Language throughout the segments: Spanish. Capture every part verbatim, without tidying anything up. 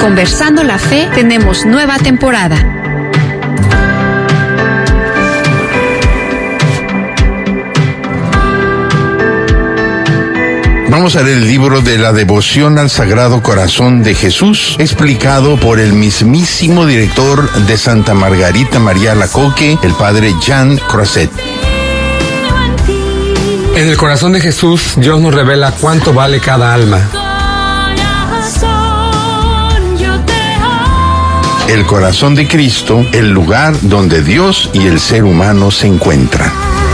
Conversando la Fe tenemos nueva temporada. Vamos a leer el libro de la devoción al Sagrado Corazón de Jesús, explicado por el mismísimo director de Santa Margarita María Alacoque, el padre Jean Croiset. En el corazón de Jesús, Dios nos revela cuánto vale cada alma. El corazón de Cristo, el lugar donde Dios y el ser humano se encuentran.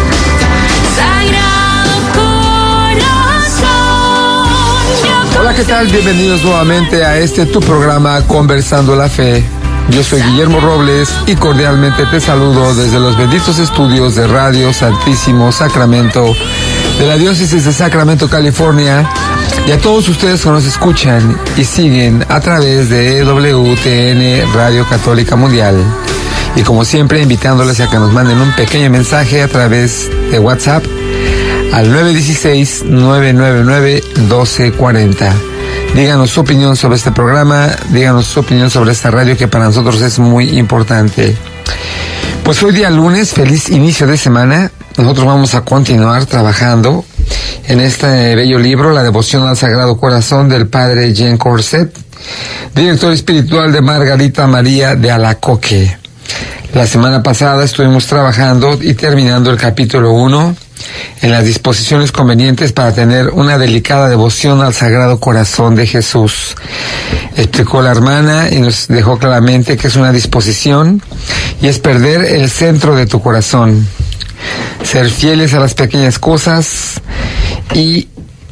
Hola, ¿qué tal? Bienvenidos nuevamente a este tu programa Conversando la Fe. Yo soy Guillermo Robles y cordialmente te saludo desde los benditos estudios de Radio Santísimo Sacramento de la Diócesis de Sacramento, California, y a todos ustedes que nos escuchan y siguen a través de E W T N Radio Católica Mundial. Y como siempre, invitándoles a que nos manden un pequeño mensaje a través de WhatsApp al nueve uno seis, nueve nueve nueve, uno dos cuatro cero. Díganos su opinión sobre este programa, díganos su opinión sobre esta radio que para nosotros es muy importante. Pues hoy día lunes, feliz inicio de semana. Nosotros vamos a continuar trabajando en este bello libro, La Devoción al Sagrado Corazón del padre Jean Croiset, director espiritual de Margarita María de Alacoque. La semana pasada estuvimos trabajando y terminando el capítulo uno, en las disposiciones convenientes para tener una delicada devoción al Sagrado Corazón de Jesús. Explicó la hermana y nos dejó claramente que es una disposición y es perder el centro de tu corazón, ser fieles a las pequeñas cosas, y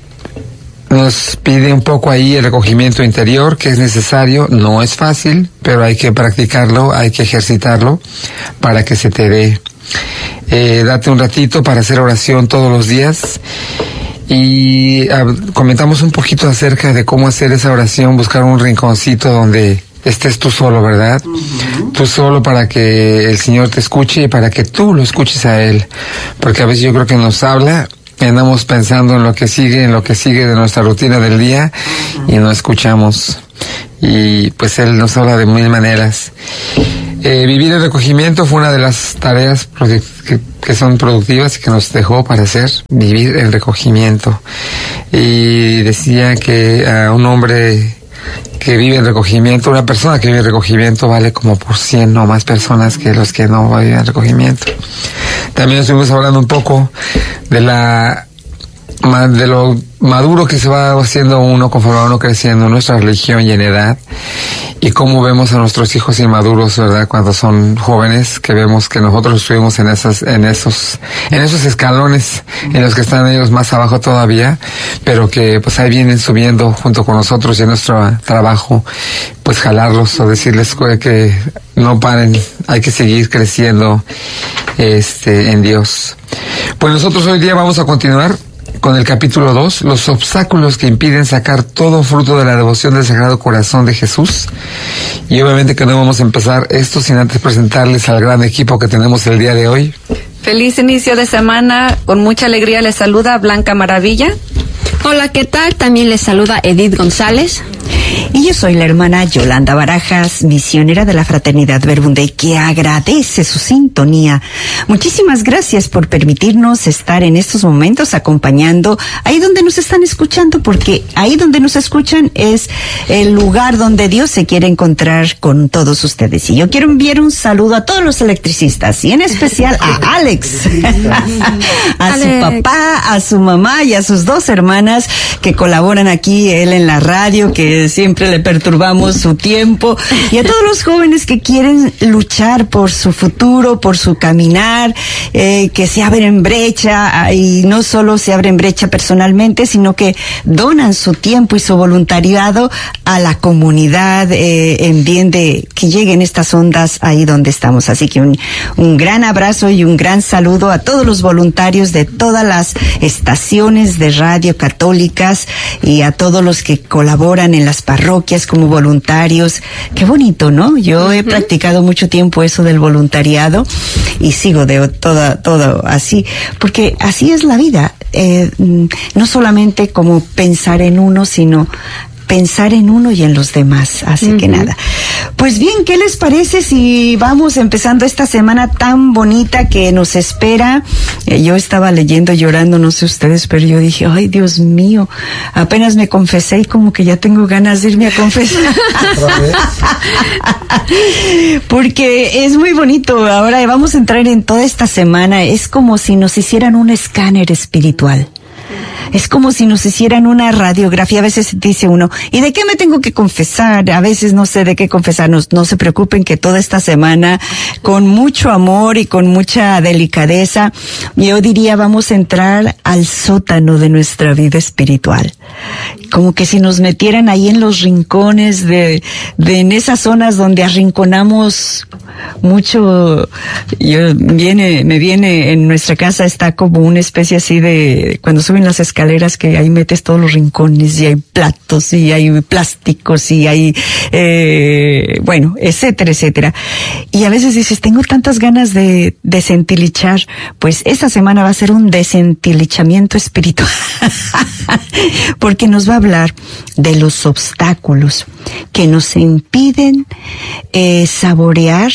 nos pide un poco ahí el recogimiento interior, que es necesario. No es fácil, pero hay que practicarlo, hay que ejercitarlo para que se te dé. Eh, date un ratito para hacer oración todos los días y uh, comentamos un poquito acerca de cómo hacer esa oración, buscar un rinconcito donde estés tú solo, ¿verdad? Uh-huh. Tú solo, para que el Señor te escuche y para que tú lo escuches a Él, porque a veces yo creo que nos habla y andamos pensando en lo que sigue, en lo que sigue de nuestra rutina del día, uh-huh, y no escuchamos, y pues Él nos habla de mil maneras. Eh, vivir el recogimiento fue una de las tareas que, que son productivas y que nos dejó para hacer, vivir el recogimiento. Y decía que a un hombre que vive en recogimiento, una persona que vive en recogimiento vale como por cien o más personas que los que no viven en recogimiento. También estuvimos hablando un poco de la de lo maduro que se va haciendo uno conforme va uno creciendo en nuestra religión y en edad, y cómo vemos a nuestros hijos inmaduros, ¿verdad? Cuando son jóvenes, que vemos que nosotros estuvimos en esas, en esos, en esos escalones en los que están ellos más abajo todavía, pero que pues ahí vienen subiendo junto con nosotros, y en nuestro trabajo pues jalarlos o decirles que no paren, hay que seguir creciendo este en Dios. Pues nosotros hoy día vamos a continuar con el capítulo dos, los obstáculos que impiden sacar todo fruto de la devoción del Sagrado Corazón de Jesús. Y obviamente que no vamos a empezar esto sin antes presentarles al gran equipo que tenemos el día de hoy. Feliz inicio de semana, con mucha alegría les saluda Blanca Maravilla. Hola, ¿qué tal? También les saluda Edith González. Y yo soy la hermana Yolanda Barajas, misionera de la Fraternidad Verbunday, que agradece su sintonía. Muchísimas gracias por permitirnos estar en estos momentos acompañando ahí donde nos están escuchando, porque ahí donde nos escuchan es el lugar donde Dios se quiere encontrar con todos ustedes. Y yo quiero enviar un saludo a todos los electricistas, y en especial a Alex, a Alex, su papá, a su mamá y a sus dos hermanas que colaboran aquí, él en la radio, que siempre le perturbamos su tiempo, y a todos los jóvenes que quieren luchar por su futuro, por su caminar, eh, que se abren brecha, y no solo se abren brecha personalmente, sino que donan su tiempo y su voluntariado a la comunidad, eh, en bien de que lleguen estas ondas ahí donde estamos. Así que un, un gran abrazo y un gran saludo a todos los voluntarios de todas las estaciones de radio católicas y a todos los que colaboran en las parroquias como voluntarios. Qué bonito, ¿no? Yo uh-huh. he practicado mucho tiempo eso del voluntariado y sigo de toda, todo así, porque así es la vida. Eh, no solamente como pensar en uno, sino pensar en uno y en los demás. Así uh-huh. que nada. Pues bien, ¿qué les parece si vamos empezando esta semana tan bonita que nos espera? Eh, yo estaba leyendo, llorando, no sé ustedes, pero yo dije, ay, Dios mío, apenas me confesé y como que ya tengo ganas de irme a confesar. Porque es muy bonito. Ahora vamos a entrar en toda esta semana. Es como si nos hicieran un escáner espiritual. Es como si nos hicieran una radiografía. A veces dice uno, ¿y de qué me tengo que confesar? A veces no sé de qué confesarnos. No se preocupen que toda esta semana, con mucho amor y con mucha delicadeza, yo diría, vamos a entrar al sótano de nuestra vida espiritual. Como que si nos metieran ahí en los rincones de, de en esas zonas donde arrinconamos mucho. Yo viene, me viene en nuestra casa está como una especie así de, cuando suben las escaleras que ahí metes todos los rincones y hay platos y hay plásticos y hay, eh, bueno, etcétera, etcétera. Y a veces dices, tengo tantas ganas de desentilichar. Pues esta semana va a ser un desentilichamiento espiritual. Porque nos va a hablar de los obstáculos que nos impiden eh, saborear,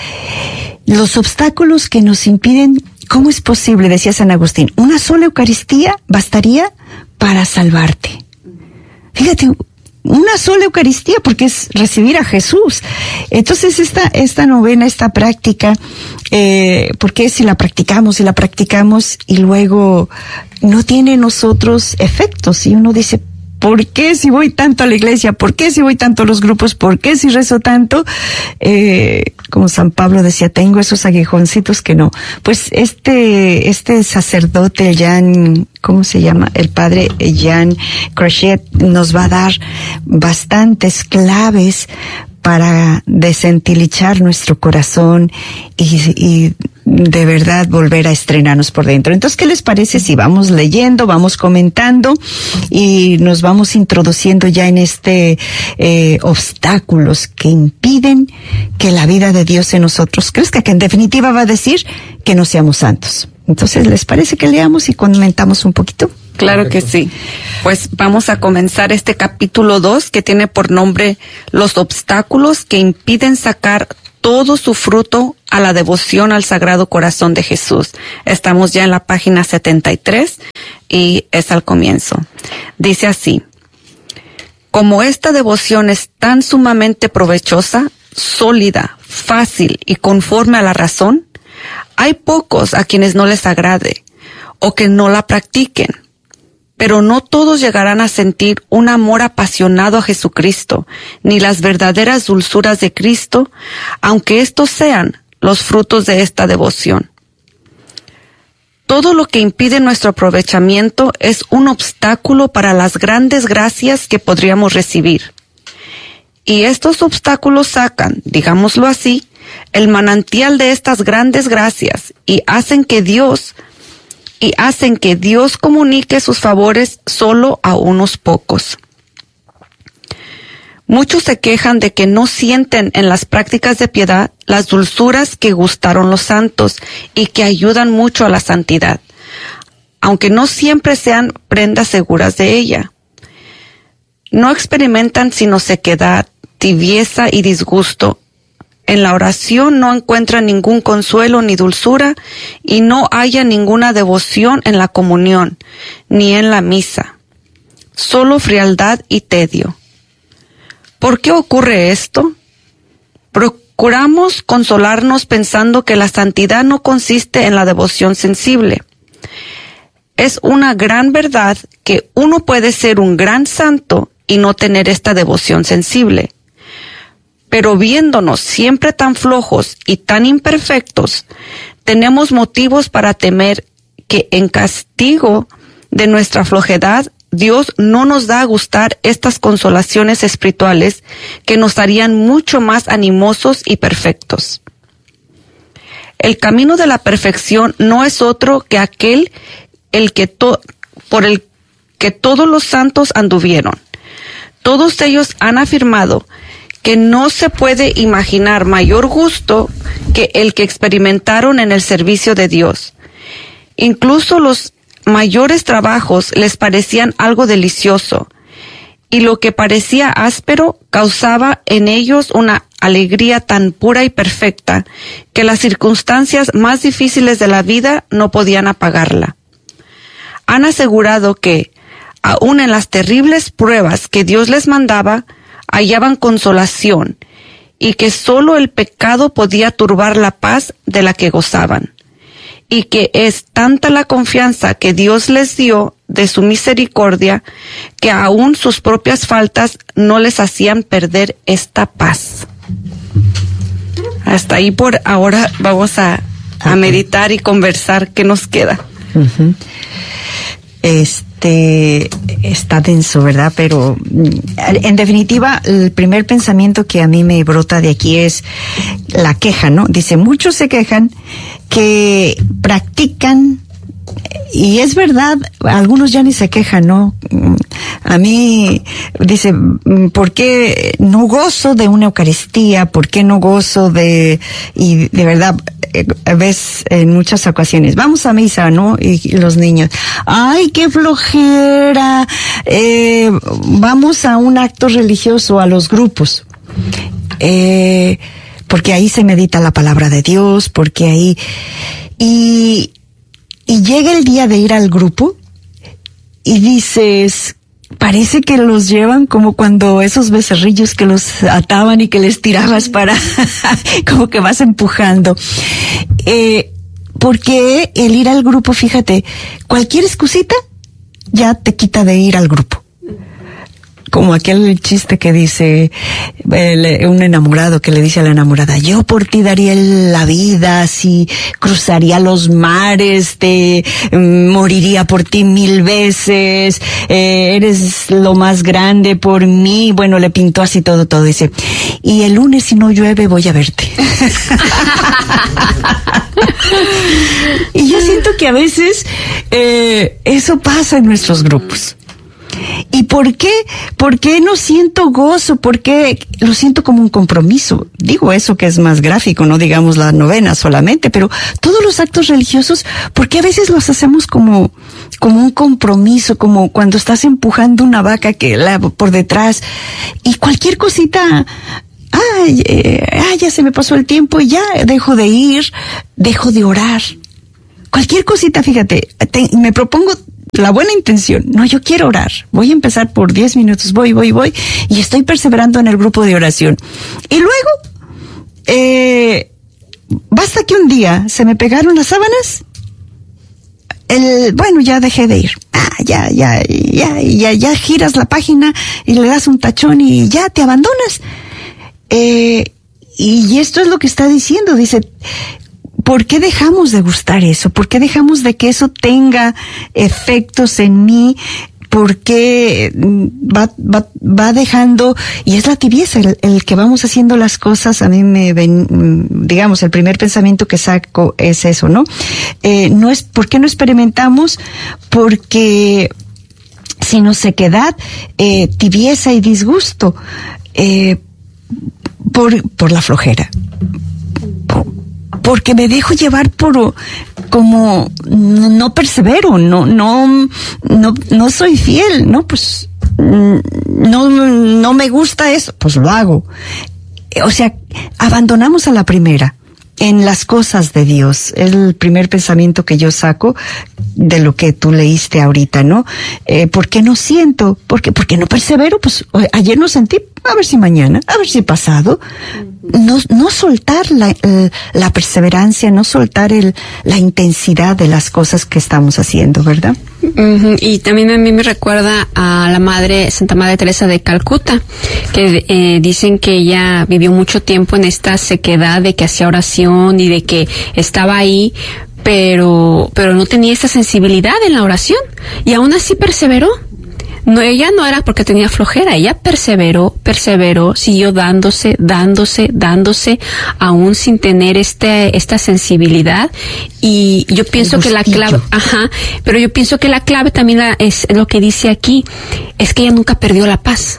los obstáculos que nos impiden. ¿Cómo es posible? Decía San Agustín, una sola Eucaristía bastaría para salvarte. Fíjate, una sola Eucaristía, porque es recibir a Jesús. Entonces esta esta novena, esta práctica, eh, porque si la practicamos, si la practicamos y luego no tiene en nosotros efectos, y uno dice, ¿por qué si voy tanto a la iglesia? ¿Por qué si voy tanto a los grupos? ¿Por qué si rezo tanto? Eh, como San Pablo decía, tengo esos aguijoncitos que no. Pues este, este sacerdote, Jean, ¿cómo se llama? El padre Jean Crochet nos va a dar bastantes claves para desentilichar nuestro corazón y, y de verdad volver a estrenarnos por dentro. Entonces, ¿qué les parece si vamos leyendo, vamos comentando y nos vamos introduciendo ya en este eh, obstáculos que impiden que la vida de Dios en nosotros crezca, que en definitiva va a decir que no seamos santos? Entonces, ¿les parece que leamos y comentamos un poquito? Claro que sí. Pues vamos a comenzar este capítulo dos que tiene por nombre Los obstáculos que impiden sacar todo su fruto a la devoción al Sagrado Corazón de Jesús. Estamos ya en la página setenta y tres y es al comienzo. Dice así: como esta devoción es tan sumamente provechosa, sólida, fácil y conforme a la razón, hay pocos a quienes no les agrade o que no la practiquen. Pero no todos llegarán a sentir un amor apasionado a Jesucristo, ni las verdaderas dulzuras de Cristo, aunque estos sean los frutos de esta devoción. Todo lo que impide nuestro aprovechamiento es un obstáculo para las grandes gracias que podríamos recibir. Y estos obstáculos sacan, digámoslo así, el manantial de estas grandes gracias y hacen que Dios y hacen que Dios comunique sus favores solo a unos pocos. Muchos se quejan de que no sienten en las prácticas de piedad las dulzuras que gustaron los santos y que ayudan mucho a la santidad, aunque no siempre sean prendas seguras de ella. No experimentan sino sequedad, tibieza y disgusto. En la oración no encuentran ningún consuelo ni dulzura y no haya ninguna devoción en la comunión, ni en la misa. Solo frialdad y tedio. ¿Por qué ocurre esto? Procuramos consolarnos pensando que la santidad no consiste en la devoción sensible. Es una gran verdad que uno puede ser un gran santo y no tener esta devoción sensible. Pero viéndonos siempre tan flojos y tan imperfectos, tenemos motivos para temer que en castigo de nuestra flojedad, Dios no nos da a gustar estas consolaciones espirituales que nos harían mucho más animosos y perfectos. El camino de la perfección no es otro que aquel el que to- por el que todos los santos anduvieron. Todos ellos han afirmado que no se puede imaginar mayor gusto que el que experimentaron en el servicio de Dios. Incluso los mayores trabajos les parecían algo delicioso, y lo que parecía áspero causaba en ellos una alegría tan pura y perfecta que las circunstancias más difíciles de la vida no podían apagarla. Han asegurado que, aun en las terribles pruebas que Dios les mandaba, hallaban consolación y que solo el pecado podía turbar la paz de la que gozaban, y que es tanta la confianza que Dios les dio de su misericordia que aún sus propias faltas no les hacían perder esta paz. Hasta ahí por ahora vamos a, a meditar y conversar qué nos queda. Uh-huh. Este está denso, ¿verdad? Pero en definitiva, el primer pensamiento que a mí me brota de aquí es la queja, ¿no? Dice, muchos se quejan que practican, y es verdad, algunos ya ni se quejan, ¿no? A mí, dice, ¿por qué no gozo de una Eucaristía? ¿Por qué no gozo de, y de verdad, ves en muchas ocasiones, vamos a misa, ¿no? Y los niños, ¡ay, qué flojera! Eh, vamos a un acto religioso, a los grupos. Eh, porque ahí se medita la palabra de Dios, porque ahí, y, y llega el día de ir al grupo, y dices, parece que los llevan como cuando esos becerrillos que los ataban y que les tirabas para, como que vas empujando. Eh, porque el ir al grupo, fíjate, cualquier excusita ya te quita de ir al grupo. Como aquel chiste que dice el, un enamorado que le dice a la enamorada, yo por ti daría la vida, si cruzaría los mares, te mm, moriría por ti mil veces, eh, eres lo más grande por mí. Bueno, le pintó así todo, todo, dice, y el lunes si no llueve voy a verte. Y yo siento que a veces eh, eso pasa en nuestros grupos. ¿Y por qué? ¿Por qué no siento gozo? ¿Por qué lo siento como un compromiso? Digo eso que es más gráfico, no digamos la novena solamente, pero todos los actos religiosos, ¿por qué a veces los hacemos como, como un compromiso, como cuando estás empujando una vaca que la por detrás y cualquier cosita, ay, eh, ay, ya se me pasó el tiempo y ya dejo de ir, dejo de orar. Cualquier cosita, fíjate, te, me propongo la buena intención. No, yo quiero orar. Voy a empezar por diez minutos. Voy, voy, voy. Y estoy perseverando en el grupo de oración. Y luego, eh, basta que un día se me pegaron las sábanas. El, bueno, ya dejé de ir. Ah, ya, ya, ya, ya, ya giras la página y le das un tachón y ya te abandonas. Eh, y esto es lo que está diciendo. Dice, ¿por qué dejamos de gustar eso? ¿Por qué dejamos de que eso tenga efectos en mí? ¿Por qué va, va, va dejando? Y es la tibieza, el, el que vamos haciendo las cosas. A mí me ven, digamos, el primer pensamiento que saco es eso, ¿no? Eh, no es, ¿por qué no experimentamos? Porque sino sequedad, eh, tibieza y disgusto, eh, por, por la flojera. Por, porque me dejo llevar por como no, no persevero, no no no no soy fiel, no pues no no me gusta eso, pues lo hago. O sea, abandonamos a la primera en las cosas de Dios. Es el primer pensamiento que yo saco de lo que tú leíste ahorita, ¿no? Eh, ¿por qué no siento? ¿Por qué, por qué no persevero? Pues ayer no sentí, a ver si mañana, a ver si pasado. No, no soltar la, la perseverancia, no soltar el, la intensidad de las cosas que estamos haciendo, ¿verdad? Uh-huh. Y también a mí me recuerda a la madre, Santa Madre Teresa de Calcuta, que eh, dicen que ella vivió mucho tiempo en esta sequedad de que hacía oración y de que estaba ahí, pero, pero no tenía esta sensibilidad en la oración y aún así perseveró. No, ella no era porque tenía flojera, ella perseveró, perseveró, siguió dándose, dándose, dándose, aún sin tener este, esta sensibilidad. Y yo pienso que la clave, ajá, pero yo pienso que la clave también la, es lo que dice aquí, es que ella nunca perdió la paz.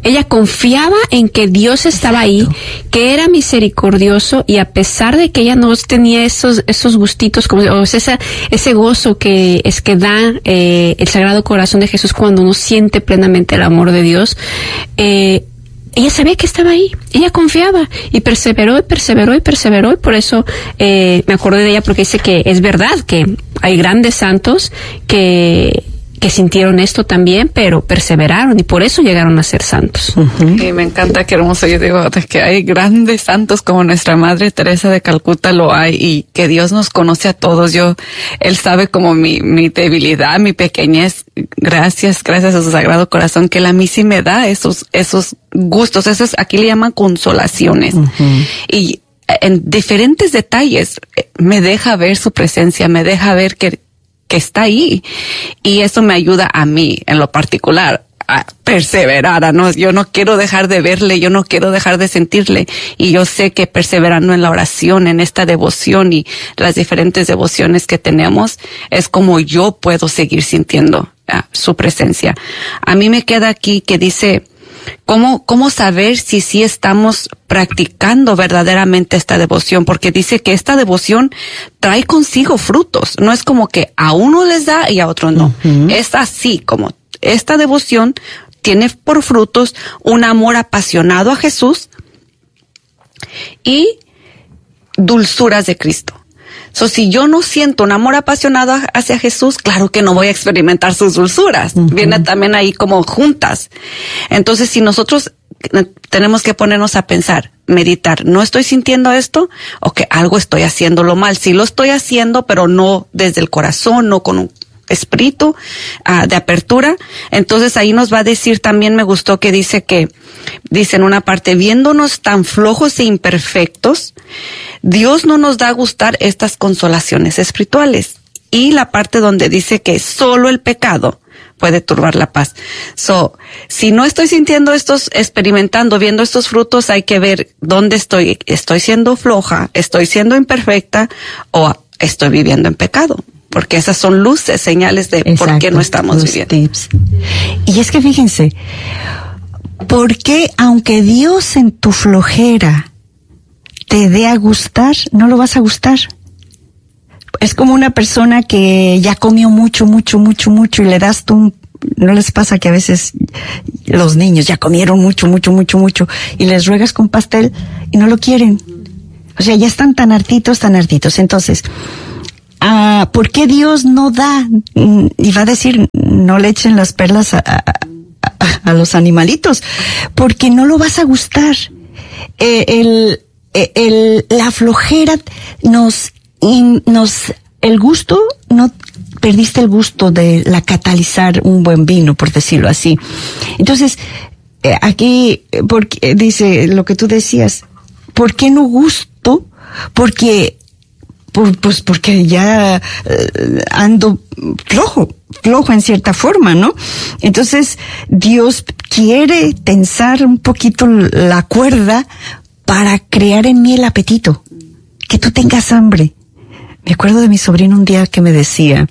Ella confiaba en que Dios estaba ahí, que era misericordioso, y a pesar de que ella no tenía esos esos gustitos, como o sea, esa, ese gozo que es que da eh, el Sagrado Corazón de Jesús cuando uno siente plenamente el amor de Dios, eh, ella sabía que estaba ahí, ella confiaba y perseveró y perseveró y perseveró, y por eso eh, me acordé de ella, porque dice que es verdad que hay grandes santos que que sintieron esto también, pero perseveraron y por eso llegaron a ser santos. Uh-huh. Y me encanta, qué hermoso. Yo digo que hay grandes santos como nuestra Madre Teresa de Calcuta lo hay, y que Dios nos conoce a todos. Yo, Él sabe como mi, mi debilidad, mi pequeñez. Gracias, gracias a su Sagrado Corazón, que Él a mí sí me da esos, esos gustos, esos, aquí le llaman consolaciones. Uh-huh. Y en diferentes detalles me deja ver su presencia, me deja ver que que está ahí, y eso me ayuda a mí en lo particular a perseverar, a no, yo no quiero dejar de verle, yo no quiero dejar de sentirle, y yo sé que perseverando en la oración, en esta devoción y las diferentes devociones que tenemos, es como yo puedo seguir sintiendo uh, su presencia. A mí me queda aquí que dice, ¿Cómo, cómo saber si sí estamos practicando verdaderamente esta devoción? Porque dice que esta devoción trae consigo frutos. No es como que a uno les da y a otro no. Uh-huh. Es así, como esta devoción tiene por frutos un amor apasionado a Jesús y dulzuras de Cristo. So, si yo no siento un amor apasionado hacia Jesús, claro que no voy a experimentar sus dulzuras. Uh-huh. Viene también ahí como juntas. Entonces, si nosotros tenemos que ponernos a pensar, meditar, ¿no estoy sintiendo esto? O que algo estoy haciéndolo mal. Sí lo estoy haciendo, pero no desde el corazón, no con un espíritu uh, de apertura. Entonces ahí nos va a decir, también me gustó que dice que, dice en una parte, viéndonos tan flojos e imperfectos, Dios no nos da a gustar estas consolaciones espirituales. Y la parte donde dice que solo el pecado puede turbar la paz. So, si no estoy sintiendo estos, experimentando, viendo estos frutos, hay que ver dónde estoy. ¿Estoy siendo floja? ¿Estoy siendo imperfecta? ¿O estoy viviendo en pecado? Porque esas son luces, señales de Exacto, por qué no estamos viviendo. Tips. Y es que fíjense, ¿por qué aunque Dios en tu flojera te dé a gustar, no lo vas a gustar? Es como una persona que ya comió mucho, mucho, mucho, mucho y le das tú un... ¿No les pasa que a veces los niños ya comieron mucho, mucho, mucho, mucho y les ruegas con pastel y no lo quieren? O sea, ya están tan hartitos, tan hartitos. Entonces, ah, ¿por qué Dios no da? Y va a decir, no le echen las perlas a, a, a, a los animalitos, porque no lo vas a gustar. Eh, el, el, la flojera nos, in, nos, el gusto, no perdiste el gusto de la catalizar un buen vino, por decirlo así. Entonces, eh, aquí, porque, dice lo que tú decías, ¿por qué no gusto? Porque, por, pues porque ya eh, ando flojo, flojo en cierta forma, ¿no? Entonces, Dios quiere tensar un poquito la cuerda para crear en mí el apetito, que tú tengas hambre. Me acuerdo de mi sobrino un día que me decía,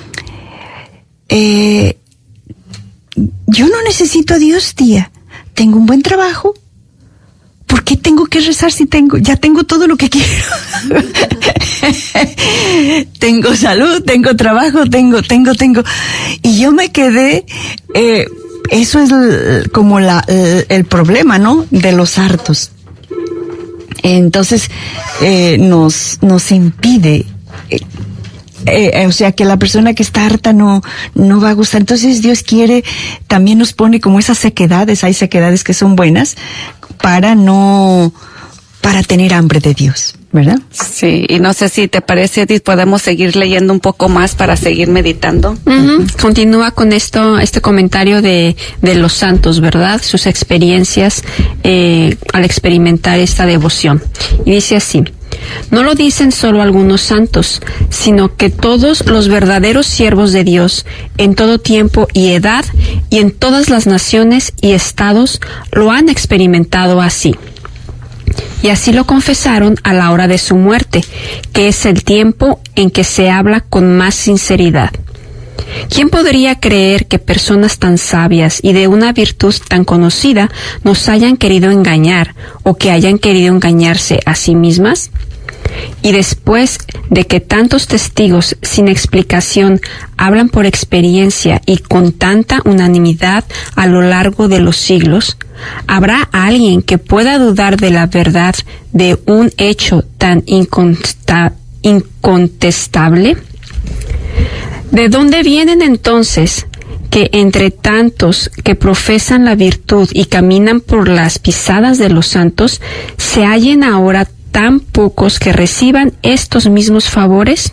eh, yo no necesito a Dios, tía, tengo un buen trabajo. ¿Por qué tengo que rezar si tengo, ya tengo todo lo que quiero? Tengo salud, tengo trabajo, tengo, tengo, tengo. Y yo me quedé, eh, eso es el, como la, el, el problema, ¿no? De los hartos. Entonces, eh, nos, nos impide, eh, Eh, o sea, que la persona que está harta no, no va a gustar. Entonces Dios quiere, también nos pone como esas sequedades, hay sequedades que son buenas, para no, para tener hambre de Dios, ¿verdad? Sí, y no sé si te parece, Edith, podemos seguir leyendo un poco más para seguir meditando. Uh-huh. Uh-huh. Continúa con esto, este comentario de, de los santos, ¿verdad? Sus experiencias, eh, al experimentar esta devoción. Y dice así: no lo dicen solo algunos santos, sino que todos los verdaderos siervos de Dios, en todo tiempo y edad, y en todas las naciones y estados, lo han experimentado así. Y así lo confesaron a la hora de su muerte, que es el tiempo en que se habla con más sinceridad. ¿Quién podría creer que personas tan sabias y de una virtud tan conocida nos hayan querido engañar o que hayan querido engañarse a sí mismas? Y después de que tantos testigos sin explicación hablan por experiencia y con tanta unanimidad a lo largo de los siglos, ¿habrá alguien que pueda dudar de la verdad de un hecho tan inconsta- incontestable? ¿De dónde vienen entonces que entre tantos que profesan la virtud y caminan por las pisadas de los santos, se hallen ahora tan pocos que reciban estos mismos favores?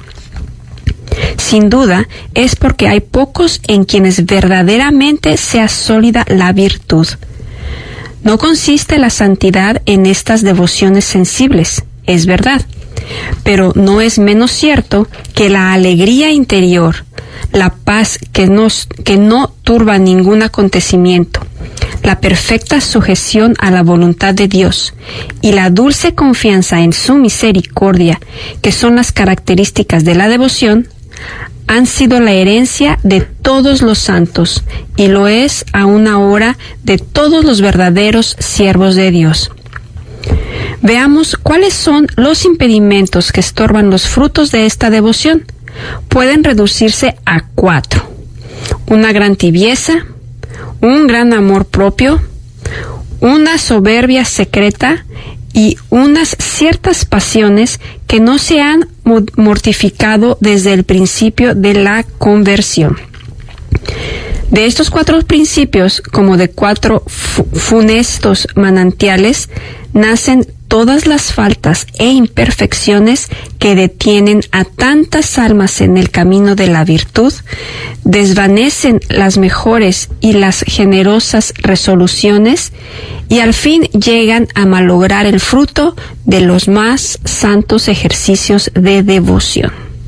Sin duda, es porque hay pocos en quienes verdaderamente sea sólida la virtud. No consiste la santidad en estas devociones sensibles, es verdad, pero no es menos cierto que la alegría interior, la paz que, nos, que no turba ningún acontecimiento, la perfecta sujeción a la voluntad de Dios y la dulce confianza en su misericordia, que son las características de la devoción, han sido la herencia de todos los santos y lo es aún ahora de todos los verdaderos siervos de Dios. Veamos cuáles son los impedimentos que estorban los frutos de esta devoción. Pueden reducirse a cuatro: una gran tibieza, un gran amor propio, una soberbia secreta y unas ciertas pasiones que no se han mortificado desde el principio de la conversión. De estos cuatro principios, como de cuatro funestos manantiales, nacen todas las faltas e imperfecciones que detienen a tantas almas en el camino de la virtud, desvanecen las mejores y las generosas resoluciones y al fin llegan a malograr el fruto de los más santos ejercicios de devoción.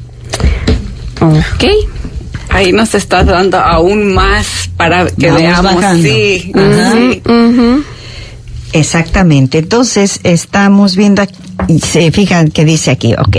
Ok. Ahí nos está dando aún más para que Vamos veamos. bajando. Sí, Ajá. sí. Uh-huh. Exactamente. Entonces, estamos viendo aquí, y se fijan que dice aquí, ok,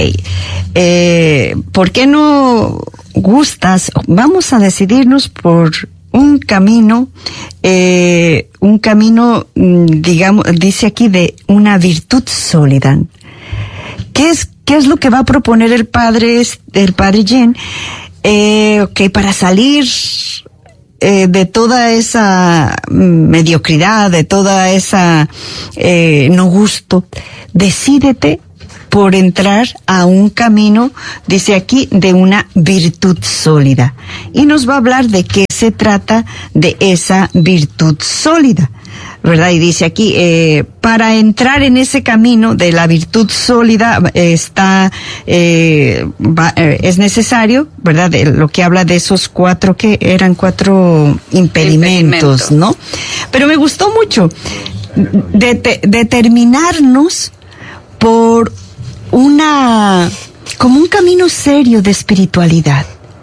eh, ¿por qué no gustas? Vamos a decidirnos por un camino, eh, un camino, digamos, dice aquí, de una virtud sólida. ¿Qué es, qué es lo que va a proponer el padre, el padre Jen? Eh, ok, para salir eh, de toda esa mediocridad, de toda esa eh, no gusto, decídete por entrar a un camino, dice aquí, de una virtud sólida. Y nos va a hablar de qué se trata de esa virtud sólida, ¿verdad? Y dice aquí, eh, para entrar en ese camino de la virtud sólida, eh, está, eh, va, eh, es necesario, ¿verdad? De lo que habla de esos cuatro, que eran cuatro impedimentos, Impedimentos. ¿no? Pero me gustó mucho de, de, determinarnos por una, como un camino serio de espiritualidad.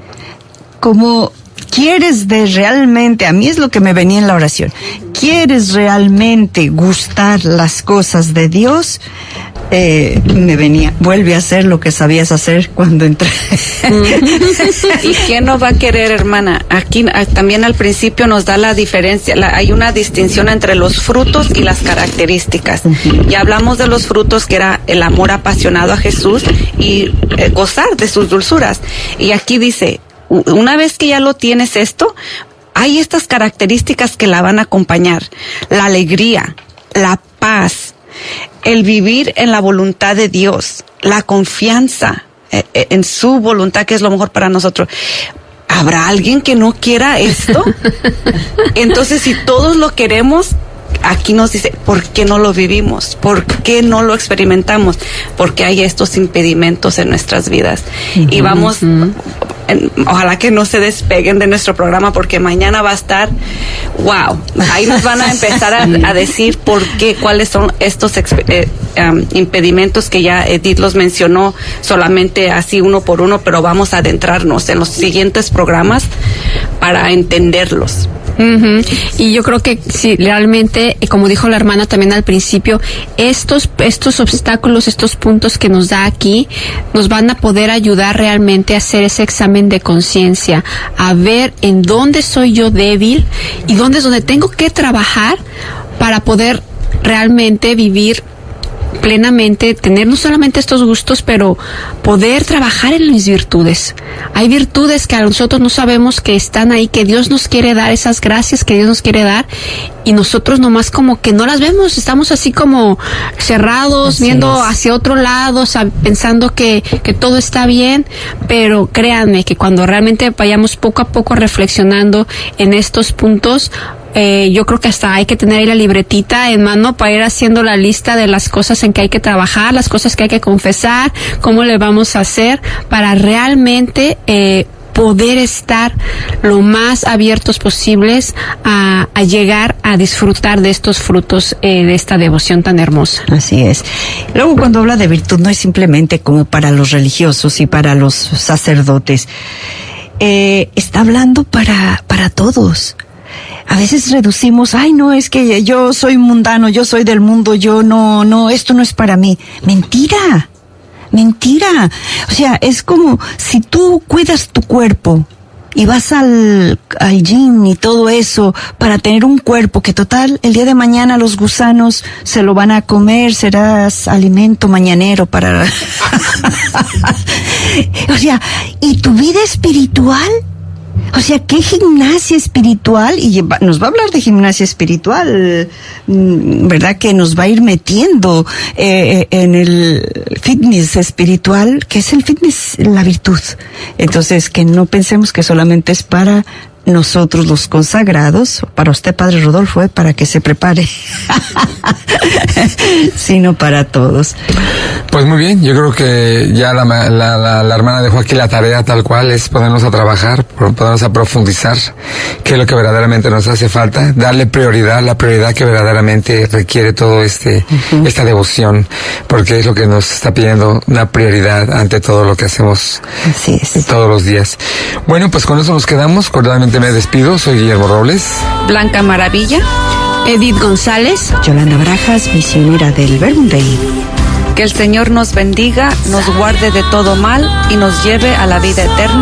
Como quieres de realmente, a mí es lo que me venía en la oración, quieres realmente gustar las cosas de Dios, eh, me venía, vuelve a hacer lo que sabías hacer cuando entré. ¿Y quién no va a querer, hermana? Aquí a, también al principio nos da la diferencia, la, hay una distinción entre los frutos y las características. Uh-huh. Ya hablamos de los frutos, que era el amor apasionado a Jesús y eh, gozar de sus dulzuras. Y aquí dice, una vez que ya lo tienes esto, hay estas características que la van a acompañar: la alegría, la paz, el vivir en la voluntad de Dios, la confianza eh, eh, en su voluntad, que es lo mejor para nosotros. ¿Habrá alguien que no quiera esto? Entonces, si todos lo queremos, aquí nos dice, ¿por qué no lo vivimos? ¿Por qué no lo experimentamos? Porque hay estos impedimentos en nuestras vidas. Uh-huh, y vamos, uh-huh. en, ojalá que no se despeguen de nuestro programa, porque mañana va a estar, wow, ahí nos van a empezar a, a decir por qué, cuáles son estos eh, um, impedimentos que ya Edith los mencionó solamente así uno por uno, pero vamos a adentrarnos en los siguientes programas para entenderlos. Uh-huh. Y yo creo que sí, realmente, como dijo la hermana también al principio, estos, estos obstáculos, estos puntos que nos da aquí, nos van a poder ayudar realmente a hacer ese examen de conciencia, a ver en dónde soy yo débil y dónde es donde tengo que trabajar para poder realmente vivir plenamente, tener no solamente estos gustos, pero poder trabajar en mis virtudes. Hay virtudes que a nosotros no sabemos que están ahí, que Dios nos quiere dar, esas gracias que Dios nos quiere dar, y nosotros nomás como que no las vemos, estamos así como cerrados, así viendo es. Hacia otro lado, sab- pensando que, que todo está bien, pero créanme que cuando realmente vayamos poco a poco reflexionando en estos puntos, Eh, yo creo que hasta hay que tener ahí la libretita en mano para ir haciendo la lista de las cosas en que hay que trabajar, las cosas que hay que confesar, cómo le vamos a hacer para realmente eh, poder estar lo más abiertos posibles a, a llegar a disfrutar de estos frutos eh, de esta devoción tan hermosa. Así es. Luego, cuando habla de virtud, no es simplemente como para los religiosos y para los sacerdotes. Eh, está hablando para, para todos. A veces reducimos, ay, no, es que yo soy mundano, yo soy del mundo, yo no, no, esto no es para mí. Mentira, mentira. O sea, es como si tú cuidas tu cuerpo y vas al, al gym y todo eso para tener un cuerpo que total, el día de mañana los gusanos se lo van a comer, serás alimento mañanero para... O sea, ¿y tu vida espiritual? O sea, ¿qué gimnasia espiritual? Y nos va a hablar de gimnasia espiritual, ¿verdad? Que nos va a ir metiendo eh, en el fitness espiritual, que es el fitness, la virtud. Entonces, que no pensemos que solamente es para nosotros los consagrados, para usted, Padre Rodolfo, eh, para que se prepare, sino para todos. Pues muy bien, yo creo que ya la, la, la, la hermana dejó aquí la tarea tal cual, es ponernos a trabajar, ponernos a profundizar qué es lo que verdaderamente nos hace falta, darle prioridad, la prioridad que verdaderamente requiere todo este, uh-huh. esta devoción, porque es lo que nos está pidiendo una prioridad ante todo lo que hacemos. Así es. Todos los días. Bueno, pues con eso nos quedamos, cordialmente me despido, soy Guillermo Robles. Blanca Maravilla. Edith González. Yolanda Barajas, misionera del Verbum Dei. Que el Señor nos bendiga, nos guarde de todo mal y nos lleve a la vida eterna.